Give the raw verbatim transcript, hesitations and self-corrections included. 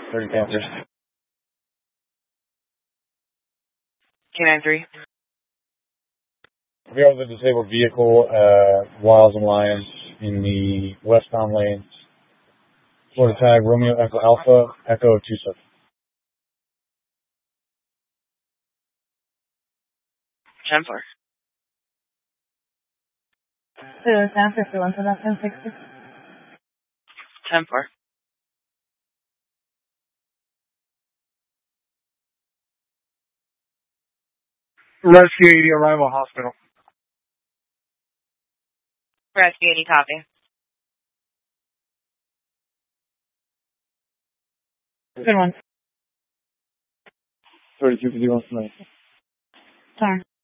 thirty Panthers. K nine three. We have the disabled vehicle, uh, Wiles and Lions in the westbound lanes. Florida tag, Romeo Echo Alpha, Echo two seven. ten four. Zero San fifty-one to that ten sixty. ten four. Rescue eighty, arrival hospital. Rescue eighty, copy. Good one. thirty-two fifty-one tonight. Sorry.